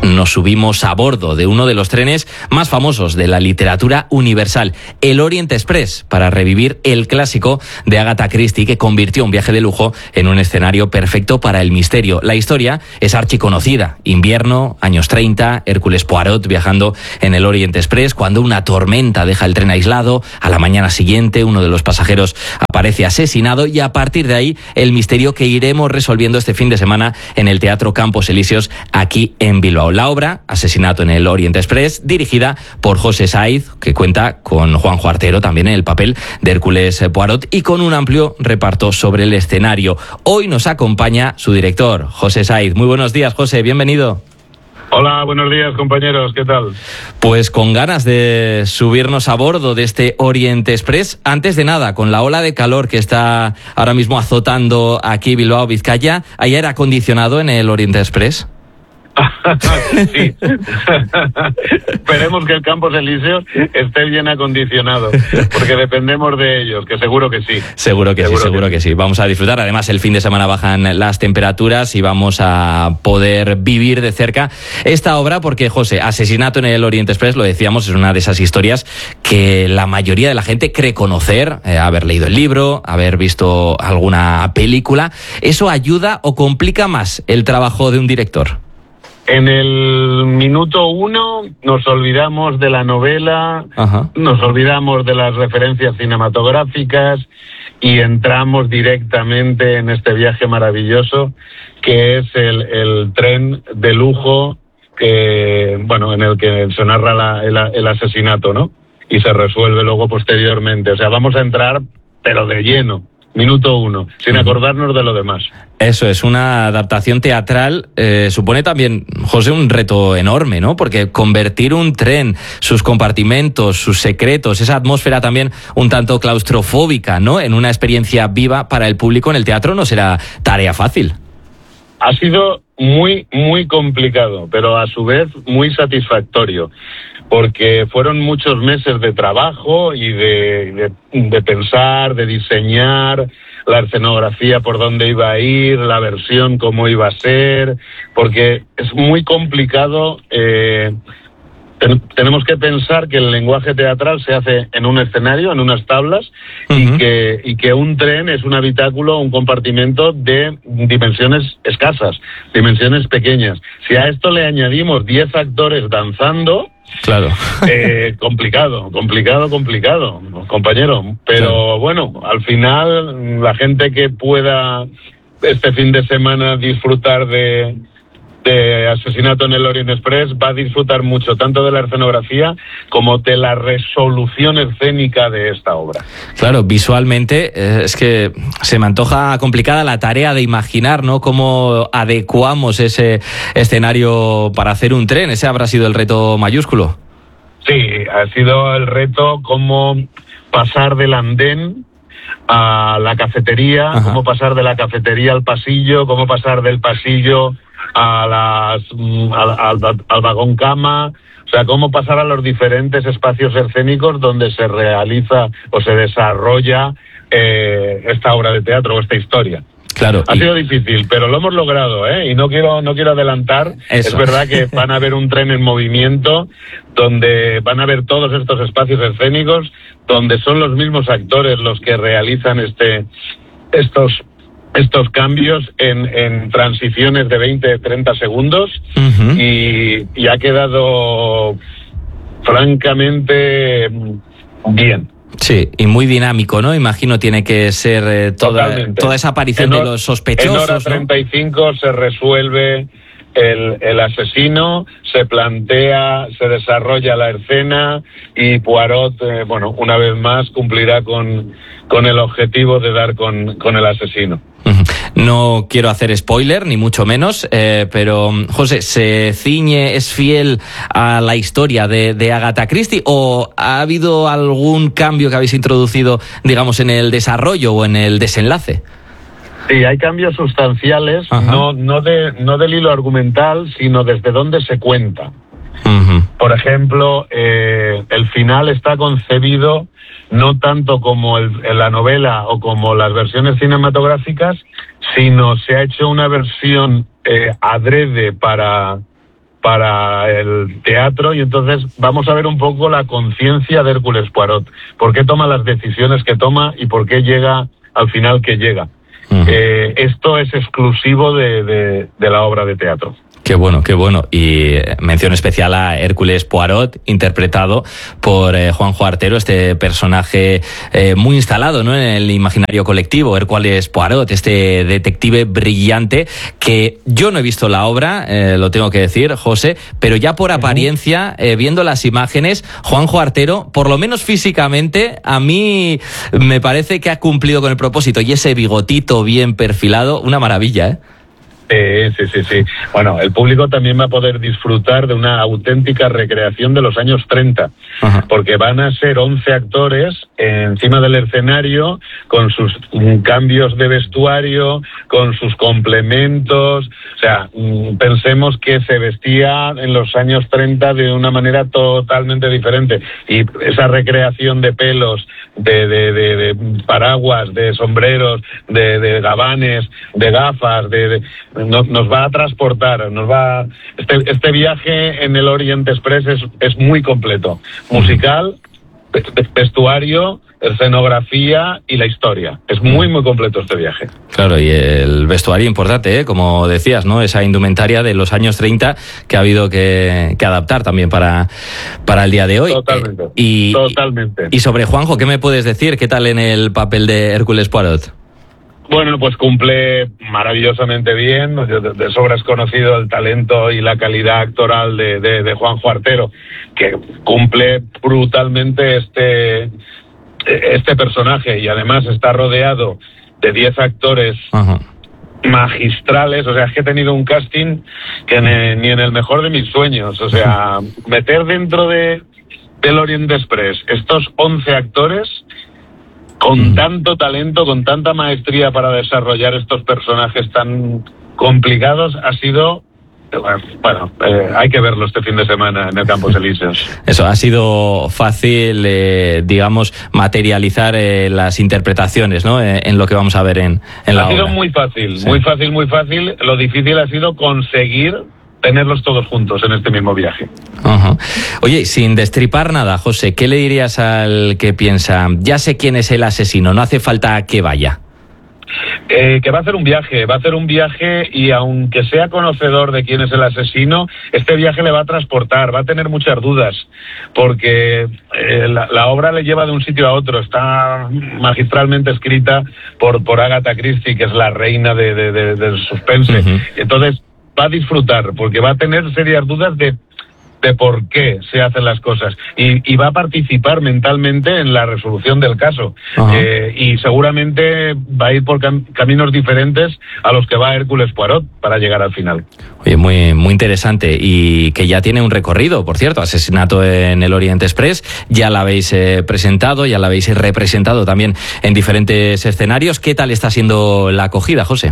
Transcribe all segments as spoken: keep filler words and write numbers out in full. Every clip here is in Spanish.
nos subimos a bordo de uno de los trenes más famosos de la literatura universal, el Orient Express, para revivir el clásico de Agatha Christie que convirtió un viaje de lujo en un escenario perfecto para el misterio. La historia es archiconocida. Invierno, años treinta, Hércules Poirot viajando en el Orient Express cuando una tormenta deja el tren aislado. A la mañana siguiente uno de los pasajeros aparece asesinado y a partir de ahí el misterio que iremos resolviendo este fin de semana en el Teatro Campos Elíseos aquí en Bilbao. La obra, Asesinato en el Orient Express, dirigida por José Saiz, que cuenta con Juanjo Artero también en el papel de Hércules Poirot y con un amplio reparto sobre el escenario. Hoy nos acompaña su director, José Saiz. Muy buenos días, José, bienvenido. Hola, buenos días, compañeros, ¿qué tal? Pues con ganas de subirnos a bordo de este Orient Express. Antes de nada, con la ola de calor que está ahora mismo azotando aquí Bilbao, Vizcaya, ¿hay aire acondicionado en el Orient Express? Sí. Esperemos que el Campos Elíseos esté bien acondicionado, porque dependemos de ellos, que seguro que sí. Seguro que seguro sí, seguro que, que sí. Vamos a disfrutar. Además, el fin de semana bajan las temperaturas y vamos a poder vivir de cerca esta obra, porque, José, Asesinato en el Orient Express, lo decíamos, es una de esas historias que la mayoría de la gente cree conocer, eh, haber leído el libro, haber visto alguna película. ¿Eso ayuda o complica más el trabajo de un director? En el minuto uno nos olvidamos de la novela, Ajá. nos olvidamos de las referencias cinematográficas y entramos directamente en este viaje maravilloso que es el, el tren de lujo que, bueno, en el que se narra la, el, el asesinato, ¿no? Y se resuelve luego posteriormente. O sea, vamos a entrar, pero de lleno. Minuto uno, sin acordarnos de lo demás. Eso es, una adaptación teatral eh, supone también, José, un reto enorme, ¿no? Porque convertir un tren, sus compartimentos, sus secretos, esa atmósfera también un tanto claustrofóbica, ¿no? En una experiencia viva para el público en el teatro no será tarea fácil. Ha sido muy, muy complicado, pero a su vez muy satisfactorio, porque fueron muchos meses de trabajo y de, de, de pensar, de diseñar la escenografía por dónde iba a ir, la versión cómo iba a ser, porque es muy complicado. Eh, ten, tenemos que pensar que el lenguaje teatral se hace en un escenario, en unas tablas, uh-huh. y que y que un tren es un habitáculo, un compartimento de dimensiones escasas, dimensiones pequeñas. Si a esto le añadimos diez actores danzando, claro, eh, complicado, complicado, complicado, compañero. Pero claro, bueno, al final la gente que pueda este fin de semana disfrutar de, de Asesinato en el Orient Express va a disfrutar mucho tanto de la escenografía como de la resolución escénica de esta obra. Claro, visualmente eh, es que se me antoja complicada la tarea de imaginar, ¿no?, cómo adecuamos ese escenario para hacer un tren. Ese habrá sido el reto mayúsculo. Sí, ha sido el reto cómo pasar del andén a la cafetería, Ajá. cómo pasar de la cafetería al pasillo, cómo pasar del pasillo a las al, al, al vagón cama, o sea, cómo pasar a los diferentes espacios escénicos donde se realiza o se desarrolla eh, esta obra de teatro o esta historia. Claro, ha y... sido difícil, pero lo hemos logrado, ¿eh? Y no quiero no quiero adelantar. Eso. Es verdad que van a haber un tren en movimiento donde van a haber todos estos espacios escénicos donde son los mismos actores los que realizan este estos estos cambios en, en transiciones de veinte, treinta segundos, uh-huh. y, y ha quedado francamente bien. Sí, y muy dinámico, ¿no? Imagino tiene que ser eh, toda, toda esa aparición en de los sospechosos. En hora treinta y cinco, ¿no?, se resuelve el, el asesino, se plantea, se desarrolla la escena y Poirot, eh, bueno, una vez más cumplirá con, con el objetivo de dar con, con el asesino. No quiero hacer spoiler, ni mucho menos, eh, pero, José, ¿se ciñe, es fiel a la historia de, de Agatha Christie o ha habido algún cambio que habéis introducido, digamos, en el desarrollo o en el desenlace? Sí, hay cambios sustanciales, no, no, de, no del hilo argumental, sino desde dónde se cuenta. Uh-huh. Por ejemplo, eh, el final está concebido no tanto como el, en la novela o como las versiones cinematográficas, sino se ha hecho una versión eh, adrede para, para el teatro, y entonces vamos a ver un poco la conciencia de Hércules Poirot, por qué toma las decisiones que toma y por qué llega al final que llega. Uh-huh. Eh, esto es exclusivo de, de, de la obra de teatro. Qué bueno, qué bueno. Y mención especial a Hércules Poirot, interpretado por eh, Juanjo Artero, este personaje eh, muy instalado, ¿no?, en el imaginario colectivo. Hércules Poirot, este detective brillante, que yo no he visto la obra, eh, lo tengo que decir, José, pero ya por apariencia, eh, viendo las imágenes, Juanjo Artero, por lo menos físicamente, a mí me parece que ha cumplido con el propósito. Y ese bigotito bien perfilado, una maravilla, ¿eh? Eh, sí, sí, sí. Bueno, el público también va a poder disfrutar de una auténtica recreación de los años treinta, ajá, porque van a ser once actores encima del escenario con sus um, cambios de vestuario, con sus complementos. O sea, um, pensemos que se vestía en los años treinta de una manera totalmente diferente, y esa recreación de pelos, de, de, de, de paraguas, de sombreros, de, de gabanes, de gafas, de... de Nos, nos va a transportar, nos va este, este viaje en el Orient Express es, es muy completo, musical, vestuario, escenografía y la historia. Es muy, muy completo este viaje. Claro, y el vestuario importante, ¿eh? Como decías, ¿no? Esa indumentaria de los años treinta que ha habido que, que adaptar también para, para el día de hoy. Totalmente, eh, y, totalmente. Y sobre Juanjo, ¿qué me puedes decir? ¿Qué tal en el papel de Hércules Poirot? Bueno, pues cumple maravillosamente bien. De, de sobra es conocido el talento y la calidad actoral de, de, de Juanjo Artero, que cumple brutalmente este, este personaje, y además está rodeado de diez actores Ajá. magistrales. O sea, es que he tenido un casting que ni, ni en el mejor de mis sueños. O sea, meter dentro de del Orient Express estos once actores con mm. tanto talento, con tanta maestría para desarrollar estos personajes tan complicados, ha sido... Bueno, eh, hay que verlo este fin de semana en el Campos Elíseos. Eso, ha sido fácil, eh, digamos, materializar eh, las interpretaciones, ¿no?, eh, en lo que vamos a ver en, en la obra. Ha sido muy fácil, sí. muy fácil, muy fácil. Lo difícil ha sido conseguir tenerlos todos juntos en este mismo viaje. Uh-huh. Oye, sin destripar nada, José, ¿qué le dirías al que piensa, ya sé quién es el asesino, no hace falta que vaya? Eh, que va a hacer un viaje, va a hacer un viaje y aunque sea conocedor de quién es el asesino, este viaje le va a transportar, va a tener muchas dudas, porque eh, la, la obra le lleva de un sitio a otro, está magistralmente escrita por, por Agatha Christie, que es la reina de, de, de, del suspense. Uh-huh. Entonces va a disfrutar, porque va a tener serias dudas de de por qué se hacen las cosas, y, y va a participar mentalmente en la resolución del caso, eh, y seguramente va a ir por cam- caminos diferentes a los que va Hércules Poirot para llegar al final. Oye, muy, muy interesante, y que ya tiene un recorrido, por cierto, Asesinato en el Orient Express, ya la habéis eh, presentado, ya la habéis representado también en diferentes escenarios. ¿Qué tal está siendo la acogida, José?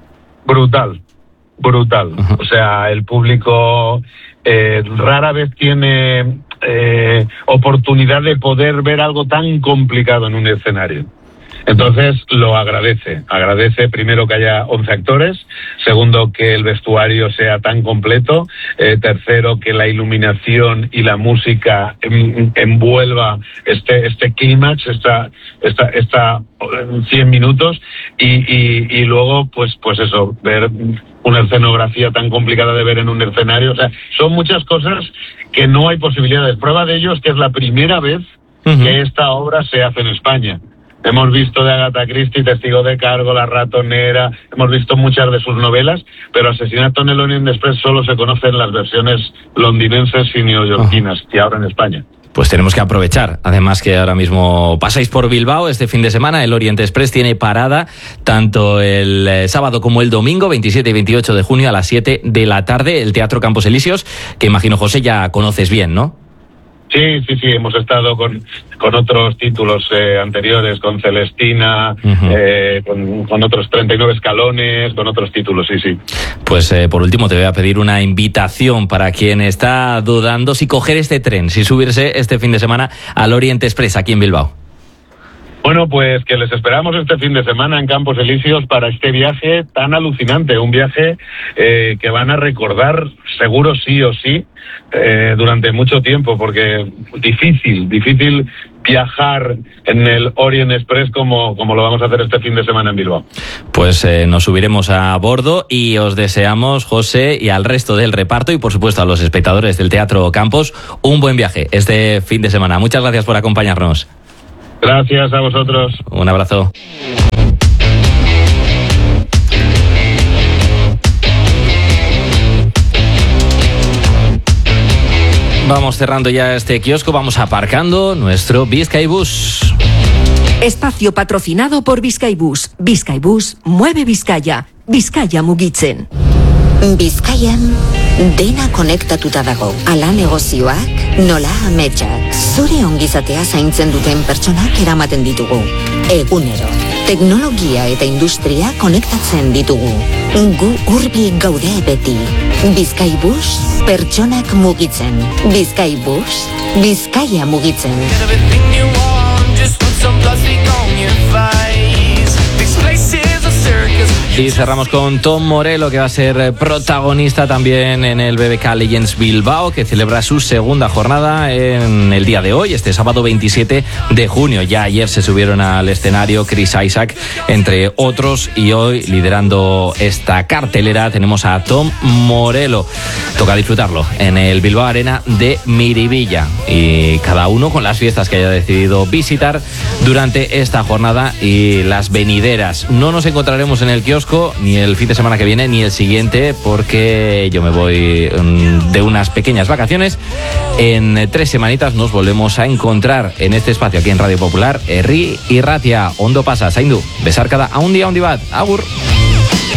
Brutal, brutal. Uh-huh. O sea, el público... Eh, rara vez tiene eh, oportunidad de poder ver algo tan complicado en un escenario. Entonces lo agradece, agradece primero que haya once actores, segundo que el vestuario sea tan completo, eh, tercero que la iluminación y la música en, envuelva este este clímax, esta esta esta cien minutos, y, y y luego pues pues eso, ver una escenografía tan complicada de ver en un escenario. O sea, son muchas cosas que no hay posibilidades. Prueba de ello es que es la primera vez uh-huh. que esta obra se hace en España. Hemos visto de Agatha Christie, Testigo de Cargo, La Ratonera, hemos visto muchas de sus novelas, pero Asesinato en el Orient Express solo se conocen las versiones londinenses y neoyorquinas, uh-huh. y ahora en España. Pues tenemos que aprovechar, además que ahora mismo pasáis por Bilbao este fin de semana. El Orient Express tiene parada tanto el eh, sábado como el domingo, veintisiete y veintiocho de junio a las siete de la tarde, el Teatro Campos Elíseos, que imagino, José, ya conoces bien, ¿no? Sí, sí, sí, hemos estado con, con otros títulos eh, anteriores, con Celestina, uh-huh. eh, con, con otros treinta y nueve escalones, con otros títulos, sí, sí. Pues eh, por último te voy a pedir una invitación para quien está dudando si coger este tren, si subirse este fin de semana al Orient Express aquí en Bilbao. Bueno, pues que les esperamos este fin de semana en Campos Elíseos para este viaje tan alucinante, un viaje eh, que van a recordar seguro sí o sí eh, durante mucho tiempo, porque difícil, difícil viajar en el Orient Express como, como lo vamos a hacer este fin de semana en Bilbao. Pues eh, nos subiremos a bordo y os deseamos, José, y al resto del reparto y por supuesto a los espectadores del Teatro Campos, un buen viaje este fin de semana. Muchas gracias por acompañarnos. Gracias a vosotros. Un abrazo. Vamos cerrando ya este kiosco, vamos aparcando nuestro Bizkaibus. Espacio patrocinado por Bizkaibus. Bizkaibus mueve Bizkaia. Bizkaia mugitzen. Bizkaian dena konektatuta dago. Ala negozioak, nola ametsak. Zure ongizatea zaintzen duten pertsonak eramaten ditugu. Egunero, teknologia eta industria konektatzen ditugu. Gu hurbil gaude beti. Bizkaibus, pertsonak mugitzen. Bizkaibus, Bizkaia mugitzen. Y cerramos con Tom Morello, que va a ser protagonista también en el B B K Legends Bilbao, que celebra su segunda jornada en el día de hoy, este sábado veintisiete de junio. Ya ayer se subieron al escenario Chris Isaak, entre otros, y hoy liderando esta cartelera tenemos a Tom Morello. Toca disfrutarlo en el Bilbao Arena de Miribilla, y cada uno con las fiestas que haya decidido visitar durante esta jornada y las venideras. No nos encontraremos en el kiosco ni el fin de semana que viene ni el siguiente, porque yo me voy de unas pequeñas vacaciones. En tres semanitas nos volvemos a encontrar en este espacio aquí en Radio Popular. Herri Irratia, ondo pasa, zaindu, besarkada, haundi haundi bat, agur.